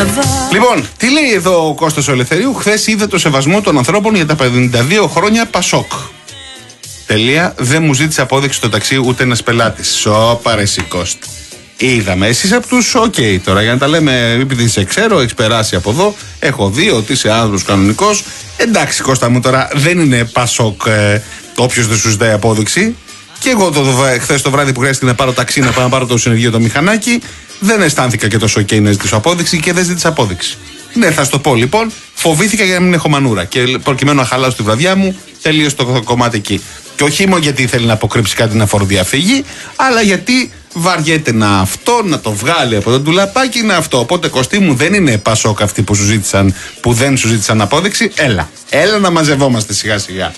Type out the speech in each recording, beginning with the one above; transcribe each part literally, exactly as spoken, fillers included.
Λοιπόν, τι λέει εδώ ο Κώστας Ελευθερίου? Χθες είδε το σεβασμό των ανθρώπων για τα πενήντα δύο χρόνια Πασόκ. Τελεία. Δεν μου ζήτησε απόδειξη στο ταξί ούτε ένας πελάτης. Σοπα ρε Κώστα. Είδαμε. Εσείς από τους οκ okay, τώρα, για να τα λέμε, επειδή σε ξέρω, έχεις περάσει από εδώ, έχω δει ότι είσαι άνθρωπος κανονικός. Εντάξει Κώστα μου, τώρα δεν είναι Πασόκ ε, όποιος δεν σου ζητάει απόδειξη. Και εγώ το, χθες το βράδυ που χρειάστηκε να πάρω ταξί, να πάω να πάρω το συνεργείο το μηχανάκι, δεν αισθάνθηκα και τόσο ok να ζητήσω απόδειξη και δεν ζήτησα απόδειξη. Ναι, θα σου το πω λοιπόν, φοβήθηκα για να μην έχω μανούρα. Και προκειμένου να χαλάσω τη βραδιά μου, τελείωσε το κομμάτι εκεί. Και όχι μόνο γιατί θέλει να αποκρύψει κάτι να φοροδιαφύγει, αλλά γιατί βαριέται να αυτό, να το βγάλει από το ντουλαπάκι, να αυτό. Οπότε Κωστή μου, δεν είναι Πασόκ αυτοί που σου ζήτησαν, που δεν σου ζήτησαν απόδειξη. Έλα, έλα να μαζευόμαστε σιγά σιγά.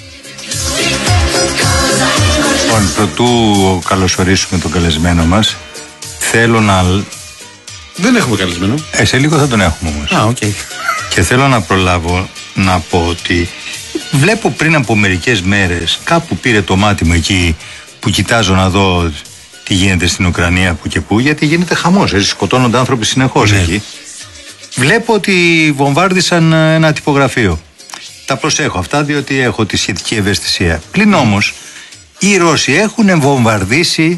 Λοιπόν, πρωτού καλωσορίσουμε τον καλεσμένο μας, θέλω να... Δεν έχουμε καλεσμένο. Ε, σε λίγο θα τον έχουμε όμως. Α, οκ. Okay. Και θέλω να προλάβω να πω ότι βλέπω πριν από μερικές μέρες, κάπου πήρε το μάτι μου εκεί που κοιτάζω να δω τι γίνεται στην Ουκρανία που και που, γιατί γίνεται χαμός, έτσι, σκοτώνονται άνθρωποι συνεχώς ναι. εκεί. Βλέπω ότι βομβάρδισαν ένα τυπογραφείο. Τα προσέχω αυτά διότι έχω τη σχετική ευαισθησία. Πλην όμως, οι Ρώσοι έχουν βομβαρδίσει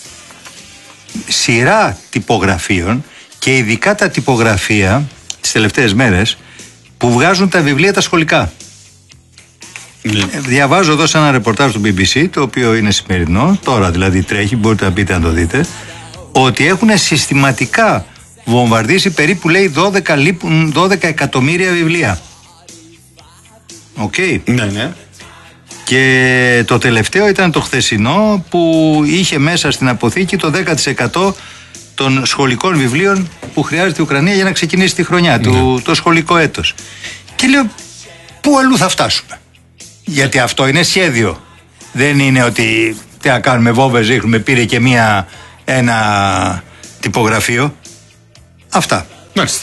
σειρά τυπογραφείων και ειδικά τα τυπογραφεία τις τελευταίες μέρες που βγάζουν τα βιβλία τα σχολικά. Ναι. Διαβάζω εδώ σε ένα ρεπορτάζ του μπι μπι σι, το οποίο είναι σημερινό, τώρα δηλαδή τρέχει, μπορείτε να μπείτε να το δείτε, ότι έχουν συστηματικά βομβαρδίσει περίπου λέει δώδεκα, δώδεκα εκατομμύρια βιβλία. Οκ. Okay. Ναι, ναι. Και το τελευταίο ήταν το χθεσινό που είχε μέσα στην αποθήκη το δέκα τοις εκατό των σχολικών βιβλίων που χρειάζεται η Ουκρανία για να ξεκινήσει τη χρονιά ναι. του, το σχολικό έτος. Και λέω, πού αλλού θα φτάσουμε? Γιατί αυτό είναι σχέδιο. Δεν είναι ότι τι να κάνουμε, βόμβες ρίχνουμε, πήρε και μία, ένα τυπογραφείο. Αυτά. Μάλιστα.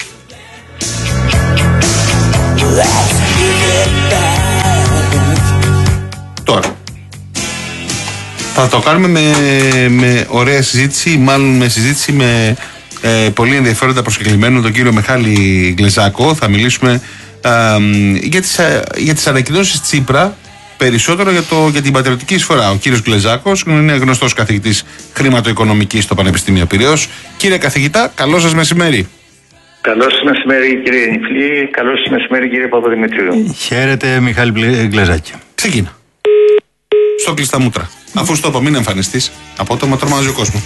Τώρα θα το κάνουμε με, με ωραία συζήτηση, μάλλον με συζήτηση με ε, πολύ ενδιαφέροντα προσκεκλημένο τον κύριο Μιχάλη Γκλεζάκο. Θα μιλήσουμε ε, για τις, ε, για τις ανακοινώσεις Τσίπρα, περισσότερο για, το, για την πατριωτική εισφορά. Ο κύριος Γκλεζάκος είναι γνωστός καθηγητής χρηματοοικονομικής στο Πανεπιστήμιο Πειραιώς. Κύριε καθηγητά, καλό σας μεσημέρι. Καλώς μεσημέρι κύριε Νιφλή, καλώς μεσημέρι κύριε Παπαδημητρίου. Χαίρετε Μιχάλη Γκλεζάκη. Ξεκίνα. Στο κλειστά μούτρα. Αφού στο είπα, μην εμφανιστείς. Από το τρομάζει ο κόσμος.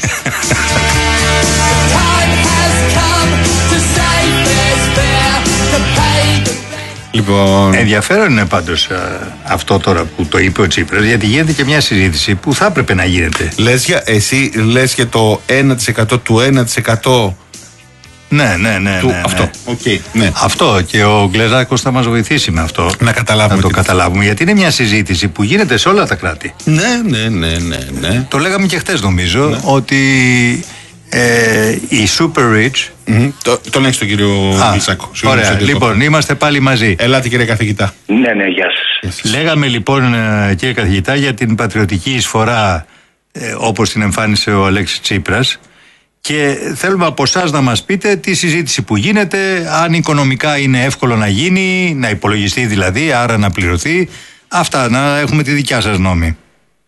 Λοιπόν... Ενδιαφέρον είναι πάντως α, αυτό τώρα που το είπε ο Τσίπρας, γιατί γίνεται και μια συζήτηση που θα έπρεπε να γίνεται. Λες για, εσύ λες για το ένα τοις εκατό του ένα τοις εκατό. Ναι, ναι, ναι. Του, ναι, ναι. Αυτό. Okay, ναι. Αυτό και ο Γκλεζάκος θα μας βοηθήσει με αυτό. Να καταλάβουμε. Να το καταλάβουμε. Γιατί είναι μια συζήτηση που γίνεται σε όλα τα κράτη. Ναι, ναι, ναι, ναι. ναι. Το λέγαμε και χτες νομίζω ναι. ότι ε, οι super rich. Mm-hmm. Το, τον έχεις τον κύριο Γκλεζάκο. Ωραία. Λοιπόν, είμαστε πάλι μαζί. Ελάτε κύριε καθηγητά. Ναι, ναι, γεια σας. Yes. Λέγαμε λοιπόν κύριε καθηγητά για την πατριωτική εισφορά ε, όπως την εμφάνισε ο Αλέξης Τσίπρας. Και θέλουμε από εσάς να μας πείτε τη συζήτηση που γίνεται, αν οικονομικά είναι εύκολο να γίνει, να υπολογιστεί δηλαδή, άρα να πληρωθεί. Αυτά, να έχουμε τη δικιά σας γνώμη.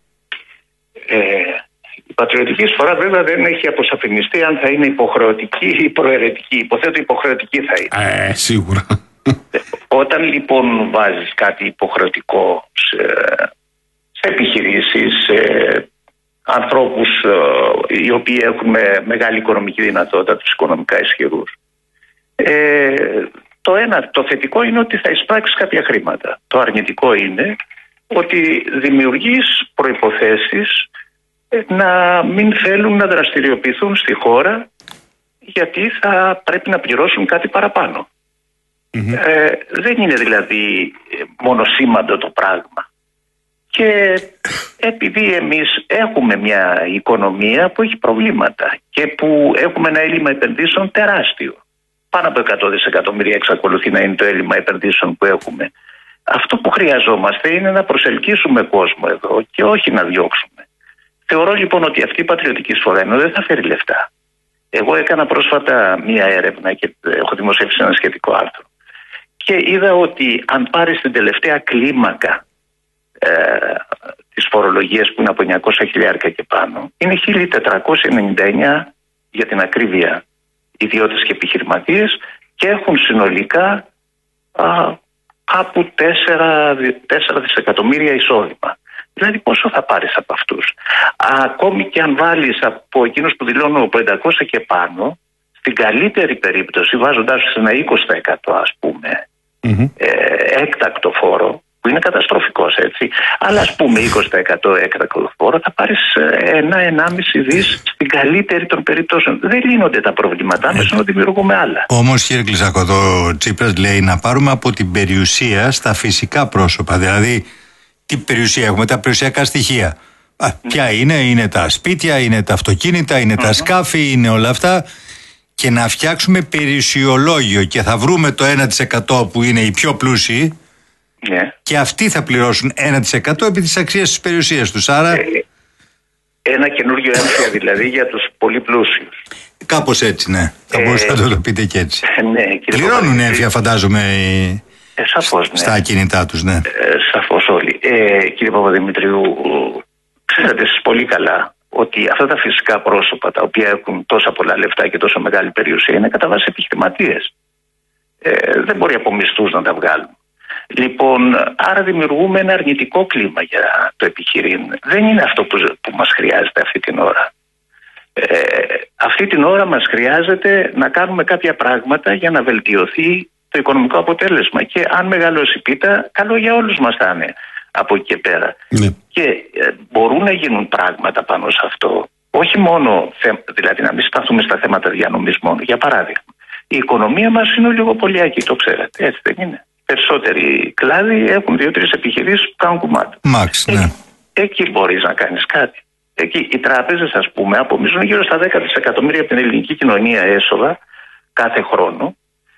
Ε, η πατριωτική εισφορά βέβαια δεν έχει αποσαφινιστεί αν θα είναι υποχρεωτική ή προαιρετική. Υποθέτω υποχρεωτική θα είναι. Ε, σίγουρα. Όταν λοιπόν βάζεις κάτι υποχρεωτικό σε, σε επιχειρήσεις, σε ανθρώπους ε, οι οποίοι έχουν μεγάλη οικονομική δυνατότητα, τους οικονομικά ισχυρούς. Ε, το ένα, το θετικό είναι ότι θα εισπράξεις κάποια χρήματα. Το αρνητικό είναι ότι δημιουργείς προϋποθέσεις ε, να μην θέλουν να δραστηριοποιηθούν στη χώρα γιατί θα πρέπει να πληρώσουν κάτι παραπάνω. Mm-hmm. Ε, δεν είναι δηλαδή μονοσήμαντο το πράγμα. Και επειδή εμείς έχουμε μια οικονομία που έχει προβλήματα και που έχουμε ένα έλλειμμα επενδύσεων τεράστιο, πάνω από εκατό δισεκατομμύρια εξακολουθεί να είναι το έλλειμμα επενδύσεων που έχουμε, αυτό που χρειαζόμαστε είναι να προσελκύσουμε κόσμο εδώ και όχι να διώξουμε. Θεωρώ λοιπόν ότι αυτή η πατριωτική εισφορά, ενώ δεν θα φέρει λεφτά, Εγώ έκανα πρόσφατα μία έρευνα και έχω δημοσιεύσει ένα σχετικό άρθρο. Και είδα ότι αν πάρεις την τελευταία κλίμακα ε, της φορολογίας που είναι από εννιακόσια χιλιάρικα και πάνω, είναι χίλια τετρακόσια ενενήντα εννέα για την ακρίβεια ιδιώτες και επιχειρηματίες και έχουν συνολικά α, κάπου τέσσερα δισεκατομμύρια εισόδημα. Δηλαδή πόσο θα πάρεις από αυτούς? Ακόμη και αν βάλεις από εκείνους που δηλώνουν από πεντακόσια και πάνω, στην καλύτερη περίπτωση, βάζοντάς τους ένα είκοσι τοις εκατό ας πούμε, mm-hmm. ε, έκτακτο φόρο, που είναι καταστροφικός έτσι, αλλά ας πούμε είκοσι τοις εκατό έκτακτο φόρο, θα πάρεις ένα με ενάμιση δις στην καλύτερη των περιπτώσεων. Δεν λύνονται τα προβλήματά μας, ενώ δημιουργούμε άλλα. Όμως κύριε Κλεισάκο, ο Τσίπρας λέει να πάρουμε από την περιουσία στα φυσικά πρόσωπα, δηλαδή τι περιουσία έχουμε, τα περιουσιακά στοιχεία. Α, ποια είναι, είναι τα σπίτια, είναι τα αυτοκίνητα, είναι mm-hmm. τα σκάφη, είναι όλα αυτά. Και να φτιάξουμε περιουσιολόγιο και θα βρούμε το ένα τοις εκατό που είναι οι πιο πλούσιοι yeah. και αυτοί θα πληρώσουν ένα τοις εκατό επί της αξίας της περιουσίας τους. Άρα... Ε, ένα καινούριο έμφυα δηλαδή για τους πολύ πλούσιους. Κάπως έτσι, ναι. Θα ε, μπορούσατε να το πείτε και έτσι. Ναι, πληρώνουν έμφυα, φαντάζομαι, ε, σαφώς, ναι. στα ακίνητά τους, ναι. Ε, σαφώς όλοι. Ε, κύριε Παπαδημητρίου, ξέρετε εσείς πολύ καλά ότι αυτά τα φυσικά πρόσωπα τα οποία έχουν τόσα πολλά λεφτά και τόσο μεγάλη περιουσία είναι κατά βάση επιχειρηματίες. Ε, δεν μπορεί από μισθούς να τα βγάλουν. Λοιπόν, άρα δημιουργούμε ένα αρνητικό κλίμα για το επιχειρήν. Δεν είναι αυτό που, που μας χρειάζεται αυτή την ώρα. Ε, αυτή την ώρα μας χρειάζεται να κάνουμε κάποια πράγματα για να βελτιωθεί το οικονομικό αποτέλεσμα. Και αν μεγαλώσει η πίτα, καλό για όλους μας θα είναι από εκεί και πέρα. Ναι. Και ε, μπορούν να γίνουν πράγματα πάνω σε αυτό. Όχι μόνο, δηλαδή να μην σταθούμε στα θέματα διανομής μόνο. Για παράδειγμα, η οικονομία μας είναι ολιγοπωλιακή, το ξέρετε, έτσι δεν είναι? Περισσότεροι κλάδοι έχουν δύο-τρεις επιχειρήσεις που κάνουν κουμάτι. Μάξ, ναι. Εκεί, εκεί μπορείς να κάνεις κάτι. Εκεί οι τράπεζες, ας πούμε, απομίζουν γύρω στα δέκα δισεκατομμύρια από την ελληνική κοινωνία έσοδα κάθε χρόνο.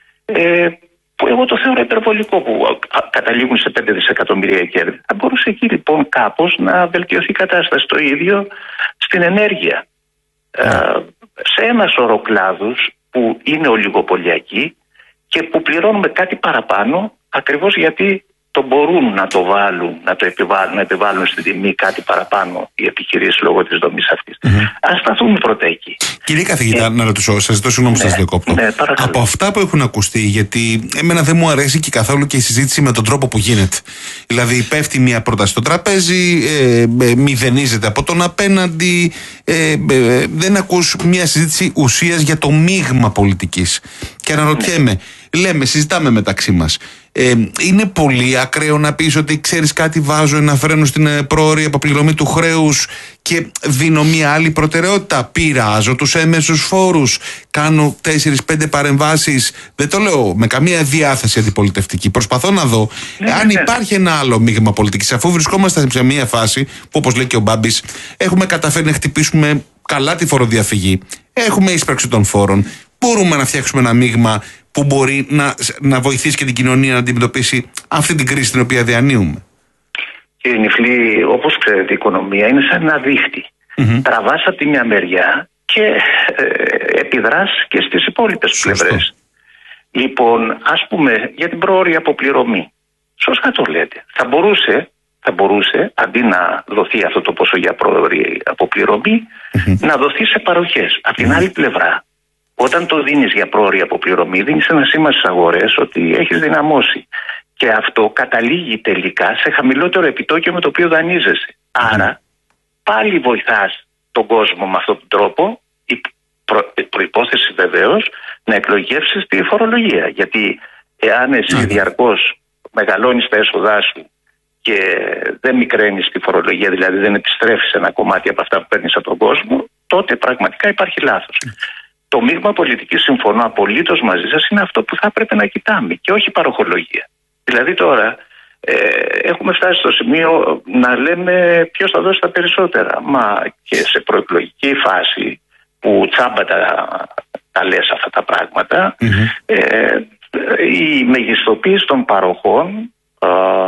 Ε, που εγώ το θεωρώ υπερβολικό, που καταλήγουν σε πέντε δισεκατομμύρια κέρδη. Θα μπορούσε εκεί λοιπόν κάπως να βελτιωθεί η κατάσταση. Το ίδιο στην ενέργεια. Yeah. Ε, σε ένα σωρό κλάδους που είναι ολιγοπωλιακοί και που πληρώνουμε κάτι παραπάνω ακριβώς γιατί το μπορούν να το βάλουν, να το επιβάλλουν, να επιβάλλουν στην τιμή κάτι παραπάνω οι επιχειρήσεις λόγω της δομής αυτής. Mm-hmm. Ας σταθούμε πρώτα εκεί. Κύριε καθηγητά, ε, να ρωτήσω, σας ζητώ συγγνώμη που σας διακόπτω. Ναι, από αυτά που έχουν ακουστεί, γιατί εμένα δεν μου αρέσει και καθόλου και η συζήτηση με τον τρόπο που γίνεται. Δηλαδή, πέφτει μια πρόταση στο τραπέζι, ε, ε, μηδενίζεται από τον απέναντι, ε, ε, δεν ακούς μια συζήτηση ουσίας για το μείγμα πολιτικής. Και αναρωτιέμαι, λέμε, συζητάμε μεταξύ μας. Ε, είναι πολύ ακραίο να πεις ότι ξέρεις κάτι, βάζω ένα φρένο στην πρόωρη αποπληρωμή του χρέους και δίνω μια άλλη προτεραιότητα. Πειράζω τους έμεσους φόρους, κάνω τέσσερις πέντε παρεμβάσεις. Δεν το λέω με καμία διάθεση αντιπολιτευτική. Προσπαθώ να δω ναι, αν ναι. υπάρχει ένα άλλο μείγμα πολιτικής, αφού βρισκόμαστε σε μια φάση που, όπως λέει και ο Μπάμπης, έχουμε καταφέρει να χτυπήσουμε καλά τη φοροδιαφυγή, έχουμε ίσπραξη των φόρων, μπορούμε να φτιάξουμε ένα μείγμα που μπορεί να, να βοηθήσει και την κοινωνία να αντιμετωπίσει αυτή την κρίση την οποία διανύουμε. Κύριε Νιφλή, όπως ξέρετε, η οικονομία είναι σαν ένα δίχτυ. Mm-hmm. Τραβάς από τη μια μεριά και ε, επιδράς και στις υπόλοιπες πλευρές. Λοιπόν, ας πούμε για την πρόωρη αποπληρωμή. Σωστά το λέτε. Θα μπορούσε, θα μπορούσε αντί να δοθεί αυτό το ποσό για πρόωρη αποπληρωμή, mm-hmm. να δοθεί σε παροχές. Από την mm-hmm. άλλη πλευρά, όταν το δίνεις για πρόωρη αποπληρωμή, δίνεις ένα σήμα στις αγορές ότι έχεις δυναμώσει. Και αυτό καταλήγει τελικά σε χαμηλότερο επιτόκιο με το οποίο δανείζεσαι. Mm. Άρα πάλι βοηθάς τον κόσμο με αυτόν τον τρόπο, η προ, προϋπόθεση βεβαίως να εκλογεύσεις τη φορολογία. Γιατί εάν εσύ mm. διαρκώς μεγαλώνεις τα έσοδά σου και δεν μικραίνεις τη φορολογία, δηλαδή δεν επιστρέφεις ένα κομμάτι από αυτά που παίρνεις από τον κόσμο, τότε πραγματικά υπάρχει λάθος. Mm. Το μείγμα πολιτικής, συμφωνώ απολύτως μαζί σας, είναι αυτό που θα έπρεπε να κοιτάμε και όχι παροχολογία. Δηλαδή τώρα ε, έχουμε φτάσει στο σημείο να λέμε ποιος θα δώσει τα περισσότερα. Μα και σε προεκλογική φάση που τσάμπα τα, τα λες αυτά τα πράγματα, mm-hmm. ε, η μεγιστοποίηση των παροχών ε,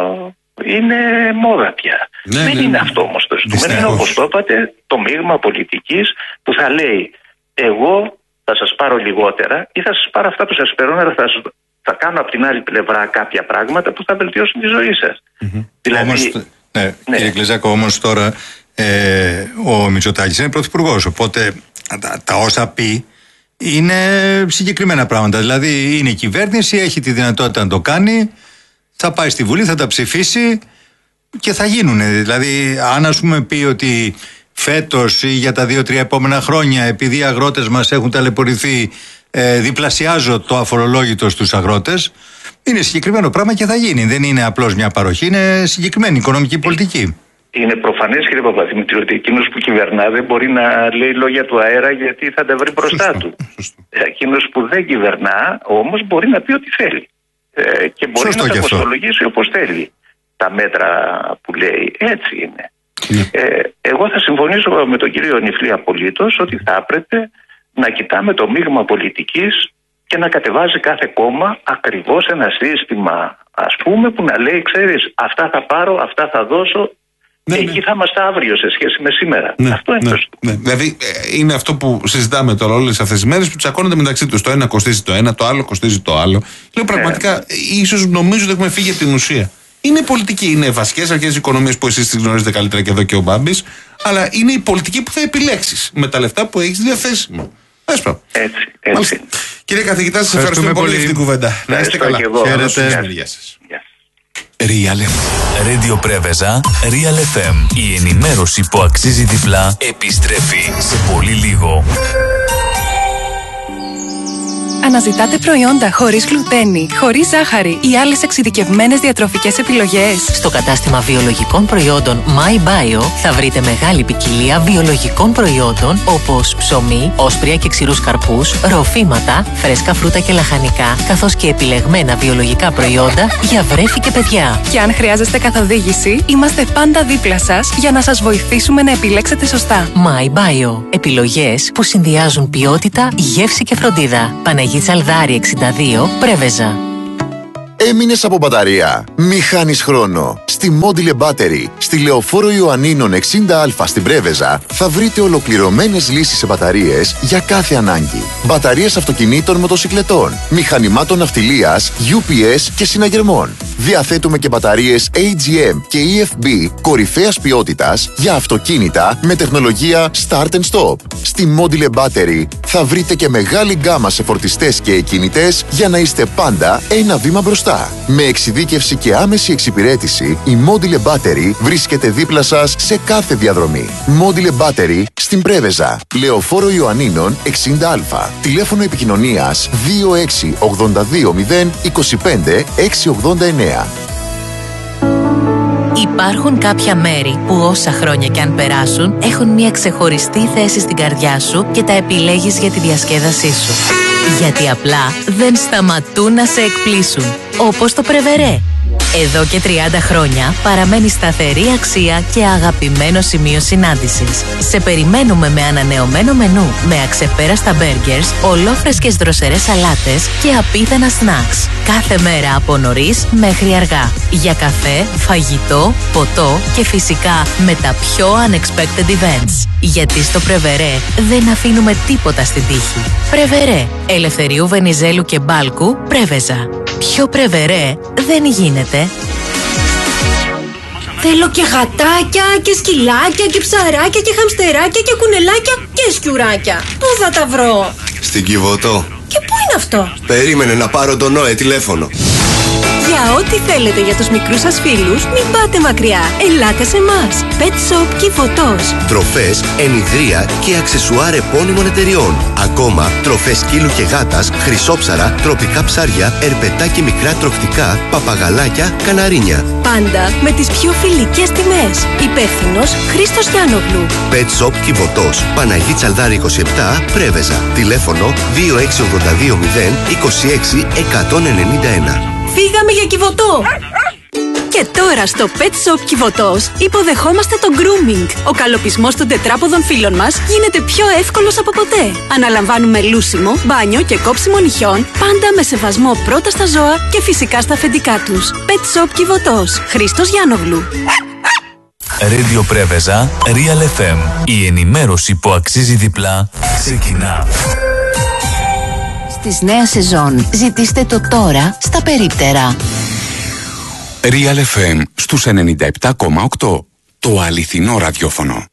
είναι μόδα πια. Ναι, Δεν ναι, είναι ναι. αυτό όμως το ζητούμενο. Είναι όπως το είπατε το μείγμα πολιτικής που θα λέει εγώ θα σας πάρω λιγότερα ή θα σας πάρω αυτά που σας παίρνω, αλλά θα, θα κάνω από την άλλη πλευρά κάποια πράγματα που θα βελτιώσουν τη ζωή σας. Mm-hmm. Δηλαδή, όμως, ναι, ναι. Κύριε Κλεζάκο, όμως τώρα ε, ο Μητσοτάκης είναι πρωθυπουργός, οπότε τα, τα όσα πει είναι συγκεκριμένα πράγματα. Δηλαδή είναι η κυβέρνηση, έχει τη δυνατότητα να το κάνει, θα πάει στη Βουλή, θα τα ψηφίσει και θα γίνουν. Δηλαδή αν ας πούμε πει ότι φέτος ή για τα δύο-τρία επόμενα χρόνια, επειδή οι αγρότες μας έχουν ταλαιπωρηθεί, ε, διπλασιάζω το αφορολόγητο στους αγρότες, είναι συγκεκριμένο πράγμα και θα γίνει. Δεν είναι απλώς μια παροχή, είναι συγκεκριμένη οικονομική πολιτική. Είναι προφανές, κύριε Παπαδημητρίου, ότι εκείνος που κυβερνά δεν μπορεί να λέει λόγια του αέρα γιατί θα τα βρει μπροστά του. Εκείνος που δεν κυβερνά όμως μπορεί να πει ό,τι θέλει. Ε, και μπορεί Σωστό να τα κοστολογήσει όπως θέλει τα μέτρα που λέει. Έτσι είναι. Ε, εγώ θα συμφωνήσω με τον κύριο Νιφλή απολύτως ότι θα έπρεπε να κοιτάμε το μείγμα πολιτικής και να κατεβάζει κάθε κόμμα ακριβώς ένα σύστημα, ας πούμε, που να λέει, ξέρεις, αυτά θα πάρω, αυτά θα δώσω. Ναι, εκεί ναι. θα είμαστε αύριο σε σχέση με σήμερα. Ναι, αυτό είναι ναι, το ναι. Δηλαδή ε, είναι αυτό που συζητάμε τώρα όλες αυτές τις μέρες που τσακώνονται μεταξύ τους. Το ένα κοστίζει το ένα, το άλλο κοστίζει το άλλο. Λέω πραγματικά, ναι. ίσως νομίζω ότι έχουμε φύγει από την ουσία. Είναι πολιτική, είναι βασικές αρχές της οικονομίας που εσείς τις γνωρίζετε καλύτερα και εδώ και ο Μπάμπης, αλλά είναι η πολιτική που θα επιλέξεις με τα λεφτά που έχεις διαθέσιμα. Έτσι, έτσι. Κύριε καθηγητά, σας ευχαριστούμε, ευχαριστούμε πολύ για την κουβέντα. Να είστε καλά. Χαίρετε. Γεια σας. Real εφ εμ. Radio Πρέβεζα, Real εφ εμ. Η ενημέρωση που αξίζει διπλά επιστρέφει σε πολύ λίγο. Αναζητάτε προϊόντα χωρίς γλουτένη, χωρίς ζάχαρη ή άλλες εξειδικευμένες διατροφικές επιλογές? Στο κατάστημα βιολογικών προϊόντων MyBio θα βρείτε μεγάλη ποικιλία βιολογικών προϊόντων όπως ψωμί, όσπρια και ξηρούς καρπούς, ροφήματα, φρέσκα φρούτα και λαχανικά, καθώς και επιλεγμένα βιολογικά προϊόντα για βρέφη και παιδιά. Και αν χρειάζεστε καθοδήγηση, είμαστε πάντα δίπλα σας για να σας βοηθήσουμε να επιλέξετε σωστά. MyBio. Επιλογές που συνδυάζουν ποιότητα, γεύση και φροντίδα. Παναγία Τσαλδάρη εξήντα δύο, Πρέβεζα. Έμεινες από μπαταρία? Μη χάνεις χρόνο. Στη Module Battery, στη Λεωφόρο Ιωαννίνων εξήντα α στην Πρέβεζα, θα βρείτε ολοκληρωμένες λύσεις σε μπαταρίες για κάθε ανάγκη. Μπαταρίες αυτοκινήτων, μοτοσικλετών, μηχανημάτων ναυτιλίας, γιου πι ες και συναγερμών. Διαθέτουμε και μπαταρίες έι τζι εμ και ι εφ μπι κορυφαίας ποιότητας για αυτοκίνητα με τεχνολογία Start and Stop. Στη Module Battery θα βρείτε και μεγάλη γκάμα σε φορτιστές και εκκίνητες για να είστε πάντα ένα βήμα μπροστά. Με εξειδίκευση και άμεση εξυπηρέτηση, η Module Battery βρίσκεται δίπλα σας σε κάθε διαδρομή. Module Battery στην Πρέβεζα, Λεωφόρο Ιωαννίνων εξήντα α. Τηλέφωνο επικοινωνίας δύο έξι ογδόντα δύο μηδέν είκοσι πέντε εξακόσια ογδόντα εννέα. Υπάρχουν κάποια μέρη που όσα χρόνια κι αν περάσουν έχουν μια ξεχωριστή θέση στην καρδιά σου και τα επιλέγεις για τη διασκέδασή σου. Γιατί απλά δεν σταματούν να σε εκπλήσουν, όπως το Πρεβερέ. Εδώ και τριάντα χρόνια παραμένει σταθερή αξία και αγαπημένο σημείο συνάντησης. Σε περιμένουμε με ανανεωμένο μενού, με αξεπέραστα μπέργκερς, ολόφρεσκες δροσερές σαλάτες και απίθανα σνακς. Κάθε μέρα από νωρίς μέχρι αργά. Για καφέ, φαγητό, ποτό και φυσικά με τα πιο unexpected events. Γιατί στο Πρεβερέ δεν αφήνουμε τίποτα στην τύχη. Πρεβερέ, Ελευθερίου Βενιζέλου και Μπάλκου, Πρέβεζα. Πιο Πρεβερέ δεν γίνεται. Θέλω και γατάκια και σκυλάκια και ψαράκια και χαμστεράκια και κουνελάκια και σκιουράκια. Πού θα τα βρω? Στην Κιβωτό. Και πού είναι αυτό? Περίμενε να πάρω τον Νόε τηλέφωνο. Για ό,τι θέλετε για τους μικρούς σας φίλους, μην πάτε μακριά. Ελάτε σε εμάς. Pet Shop Κιβωτός. Τροφές, ενιδρία και αξεσουάρ επώνυμων εταιριών. Ακόμα τροφές σκύλου και γάτας, χρυσόψαρα, τροπικά ψάρια, ερπετά και μικρά τροκτικά, παπαγαλάκια, καναρίνια. Πάντα με τις πιο φιλικές τιμές. Υπεύθυνος Χρήστος Γιάννογλου. Pet Shop Κιβωτός. Παναγή Τσαλδάρη είκοσι επτά, Πρέβεζα. Τηλέφωνο δύο έξι ογδόντα δύο μηδέν είκοσι έξι εκατόν ενενήντα ένα. Φύγαμε για Κιβωτό! Και τώρα στο Pet Shop Κιβωτός υποδεχόμαστε το grooming. Ο καλοπισμός των τετράποδων φίλων μας γίνεται πιο εύκολος από ποτέ. Αναλαμβάνουμε λούσιμο, μπάνιο και κόψιμο νυχιών, πάντα με σεβασμό πρώτα στα ζώα και φυσικά στα αφεντικά τους. Pet Shop Κιβωτός. Χρήστος Γιάννογλου. Radio Πρέβεζα, Real εφ εμ. Η ενημέρωση που αξίζει διπλά ξεκινά. της νέας σεζόν. Ζητήστε το τώρα στα περίπτερα. Real εφ εμ στους ενενήντα επτά κόμμα οκτώ. Το αληθινό ραδιόφωνο.